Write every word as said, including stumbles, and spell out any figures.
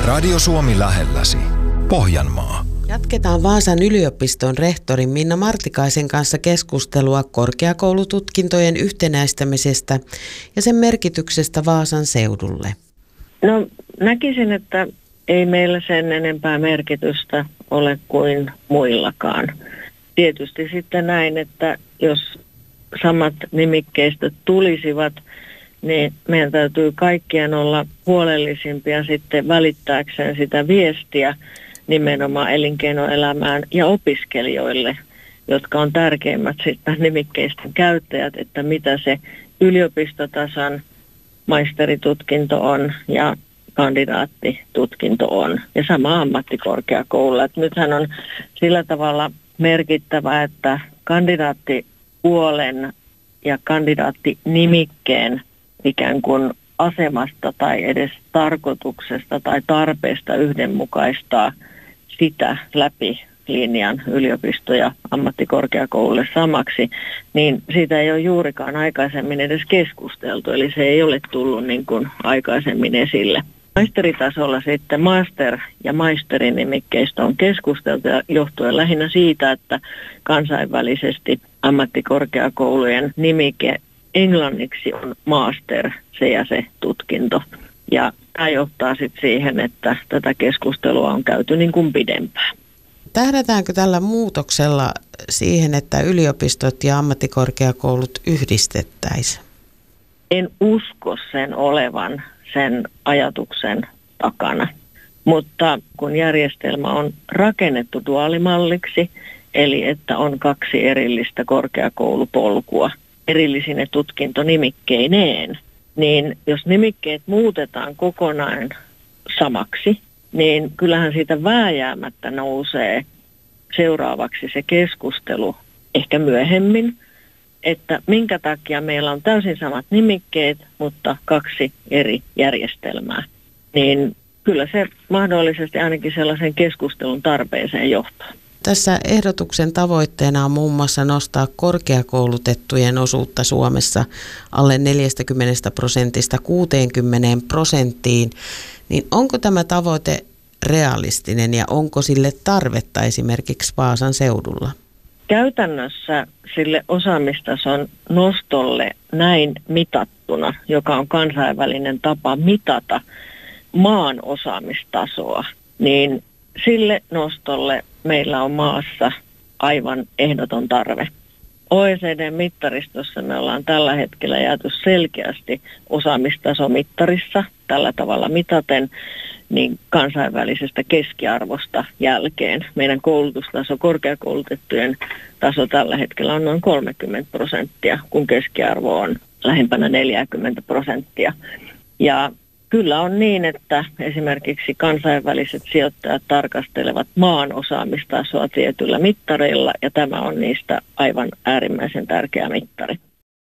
Radio Suomi lähelläsi. Pohjanmaa. Jatketaan Vaasan yliopiston rehtorin Minna Martikaisen kanssa keskustelua korkeakoulututkintojen yhtenäistämisestä ja sen merkityksestä Vaasan seudulle. No näkisin, että ei meillä sen enempää merkitystä ole kuin muillakaan. Tietysti sitten näin, että jos samat nimikkeistöt tulisivat, niin meidän täytyy kaikkien olla huolellisimpia sitten välittääkseen sitä viestiä nimenomaan elinkeinoelämään ja opiskelijoille, jotka on tärkeimmät sitten nimikkeisten käyttäjät, että mitä se yliopistotason maisteritutkinto on ja kandidaattitutkinto on. Ja sama ammattikorkeakoulu. Et nythän on sillä tavalla merkittävä, että kandidaattipuolen ja kandidaattinimikkeen ikään kuin asemasta tai edes tarkoituksesta tai tarpeesta yhdenmukaistaa sitä läpi linjan yliopisto- ja ammattikorkeakoululle samaksi, niin siitä ei ole juurikaan aikaisemmin edes keskusteltu, eli se ei ole tullut niin kuin aikaisemmin esille. Maisteritasolla sitten master- ja maisterin nimikkeistä on keskusteltu ja johtuen lähinnä siitä, että kansainvälisesti ammattikorkeakoulujen nimike englanniksi on master, se ja se tutkinto. Ja tämä johtaa sitten siihen, että tätä keskustelua on käyty niin kuin pidempään. Tähdätäänkö tällä muutoksella siihen, että yliopistot ja ammattikorkeakoulut yhdistettäisiin? En usko sen olevan sen ajatuksen takana, mutta kun järjestelmä on rakennettu duaalimalliksi, eli että on kaksi erillistä korkeakoulupolkua erillisine tutkintonimikkeineen, niin jos nimikkeet muutetaan kokonaan samaksi, niin kyllähän siitä vääjäämättä nousee seuraavaksi se keskustelu ehkä myöhemmin, että minkä takia meillä on täysin samat nimikkeet, mutta kaksi eri järjestelmää. Niin kyllä se mahdollisesti ainakin sellaisen keskustelun tarpeeseen johtaa. Tässä ehdotuksen tavoitteena on muun muassa nostaa korkeakoulutettujen osuutta Suomessa alle neljäkymmentä prosentista kuuteenkymmeneen prosenttiin. Niin onko tämä tavoite realistinen ja onko sille tarvetta esimerkiksi Vaasan seudulla? Käytännössä sille osaamistason nostolle näin mitattuna, joka on kansainvälinen tapa mitata maan osaamistasoa, niin sille nostolle meillä on maassa aivan ehdoton tarve. O E C D-mittaristossa me ollaan tällä hetkellä jääty selkeästi osaamistasomittarissa tällä tavalla mitaten niin kansainvälisestä keskiarvosta jälkeen. Meidän koulutustaso, korkeakoulutettujen taso tällä hetkellä on noin kolmekymmentä prosenttia, kun keskiarvo on lähempänä neljäkymmentä prosenttia. Ja kyllä on niin, että esimerkiksi kansainväliset sijoittajat tarkastelevat maan osaamistasoa tietyillä mittareilla, ja tämä on niistä aivan äärimmäisen tärkeä mittari.